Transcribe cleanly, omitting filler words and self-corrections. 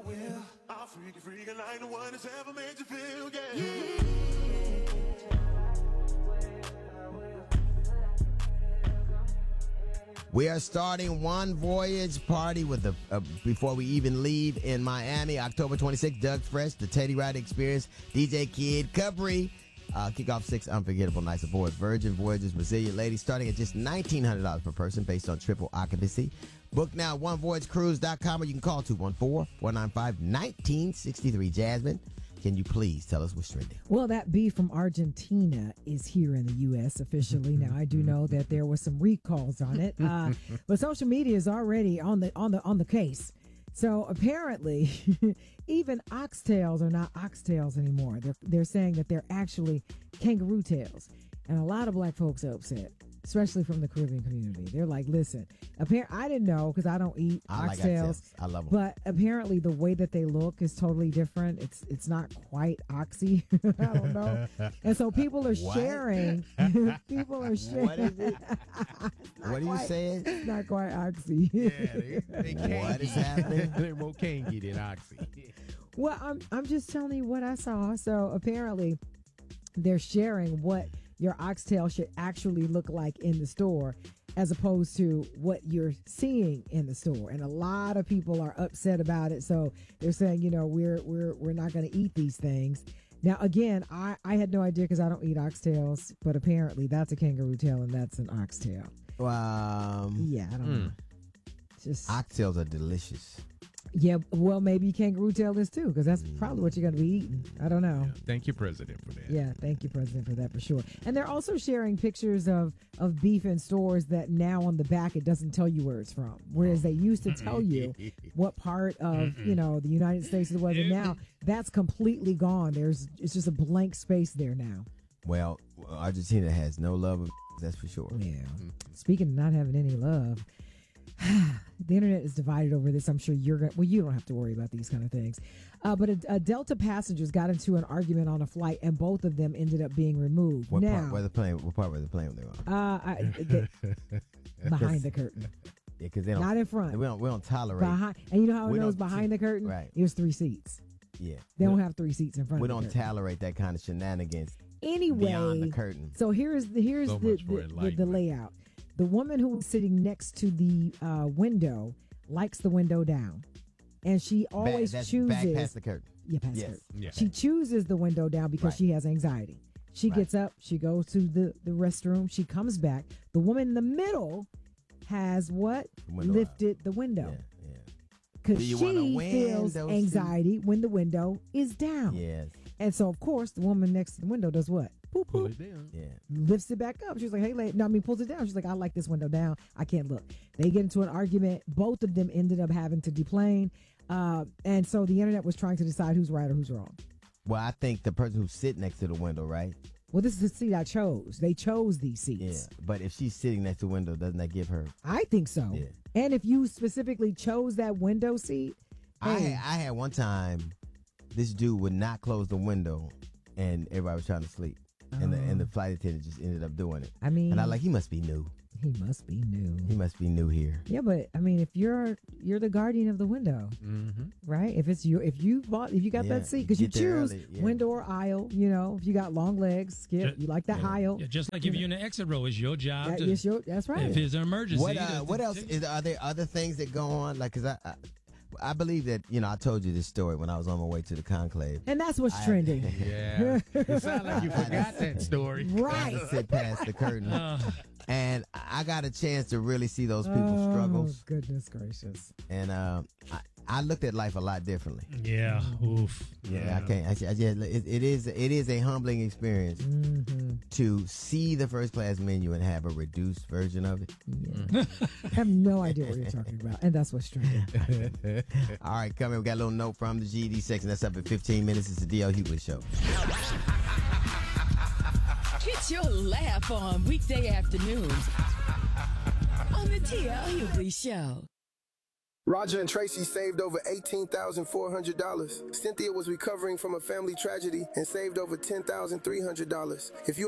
will. I'll freak and I ain't the one that's ever made you feel, yeah. We are starting One Voyage party with before we even leave in Miami, October 26th. Doug Fresh, the Teddy Riley Experience, DJ Kid, Capri. Kick off 6 unforgettable nights aboard Virgin Voyages Resilient Ladies, starting at just $1,900 per person based on triple occupancy. Book now at onevoyagecruise.com, or you can call 214-495-1963. Jasmine, can you please tell us what's trending? Well, that beef from Argentina is here in the U.S. officially. Now, I do know that there were some recalls on it, but social media is already on the case. So apparently, even oxtails are not oxtails anymore. They're saying that they're actually kangaroo tails, and a lot of black folks are upset, especially from the Caribbean community. They're like, listen, I didn't know because I don't eat oxtails. I love them. But apparently the way that they look is totally different. It's not quite oxy. I don't know. And so people are sharing. People are sharing. What is it? What are you saying? It's not quite oxy. Yeah, they can't. What is happening? They're more cangy than oxy. Well, I'm just telling you what I saw. So apparently they're sharing what your oxtail should actually look like in the store as opposed to what you're seeing in the store. And a lot of people are upset about it. So they're saying, we're not going to eat these things. Now, again, I had no idea because I don't eat oxtails, but apparently that's a kangaroo tail and that's an oxtail. Yeah, I don't know. Just Oxtails are delicious. Yeah, well, maybe kangaroo tail is too, because that's probably what you're going to be eating. I don't know. Yeah, thank you, President, for that. Yeah, thank you, President, for that, for sure. And they're also sharing pictures of beef in stores that now on the back it doesn't tell you where it's from, whereas they used to tell you what part of the United States it was, and now that's completely gone. It's just a blank space there now. Well, Argentina has no love, that's for sure. Yeah. Speaking of not having any love, the internet is divided over this. I'm sure you don't have to worry about these kind of things. But a Delta passengers got into an argument on a flight, and both of them ended up being removed. What part were the plane they were on? Behind the curtain. Yeah, because they don't. Not in front. We don't tolerate. Behind, and you know how it knows behind the curtain? Right. It was 3 seats. Yeah. They don't have 3 seats in front We of the don't curtain. tolerate that kind of shenanigans. Anyway, beyond the curtain. So here's the layout. The woman who was sitting next to the window likes the window down, and she always chooses back past the curtain. Yeah, past the curtain. Yeah. She chooses the window down because she has anxiety. She gets up, she goes to the restroom, she comes back. The woman in the middle has lifted the window. Yeah. Because she feels anxiety when the window is down. Yes. And so, of course, the woman next to the window does what? Boop, Pull boop. it down. Yeah. Lifts it back up. She's like, hey, lady. No, pulls it down. She's like, I like this window down. I can't look. They get into an argument. Both of them ended up having to deplane. And so the internet was trying to decide who's right or who's wrong. Well, I think the person who's sitting next to the window, right? Well, this is the seat I chose. They chose these seats. Yeah. But if she's sitting next to the window, doesn't that give her? I think so. Yeah. And if you specifically chose that window seat. I had one time, this dude would not close the window and everybody was trying to sleep. And the flight attendant just ended up doing it. I mean, and I he must be new. He must be new. He must be new here. Yeah, but I mean, if you're the guardian of the window, right? If you got that seat because you choose window or aisle. If you got long legs, Skip, you like that aisle. Yeah, just like if you're in the exit row, it's your job. That's right. If it's an emergency. What else are there other things that go on? Like, because I believe that, I told you this story when I was on my way to the conclave. And that's what's trending. Yeah. It sounds like you forgot that story. Right. Sit past the curtain. And I got a chance to really see those people's struggles. Goodness gracious. And I looked at life a lot differently. Yeah. Oof. Yeah, I can't. It is a humbling experience to see the first class menu and have a reduced version of it. Yeah. I have no idea what you're talking about. And that's what's trending. All right, coming. We got a little note from the GD section. That's up in 15 minutes. It's the D.L. Hughley Show. Get your laugh on weekday afternoons on the D.L. Hughley Show. Roger and Tracy saved over $18,400. Cynthia was recovering from a family tragedy and saved over $10,300. If you